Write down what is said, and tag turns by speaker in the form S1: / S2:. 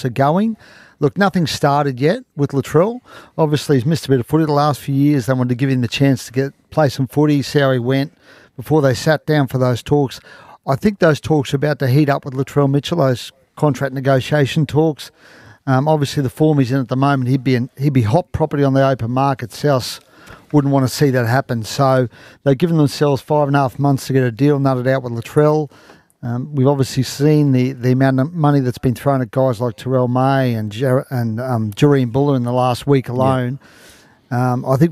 S1: talks are going. Look, nothing's started yet with Latrell. Obviously, he's missed a bit of footy the last few years. They wanted to give him the chance to play some footy, see how he went before they sat down for those talks. I think those talks are about to heat up with Latrell Mitchell, those contract negotiation talks. Obviously, the form he's in at the moment, he'd be hot property on the open market. South wouldn't want to see that happen. So they've given themselves 5.5 months to get a deal nutted out with Latrell. We've obviously seen the amount of money that's been thrown at guys like Terrell May and Jureen Buller in the last week alone. I think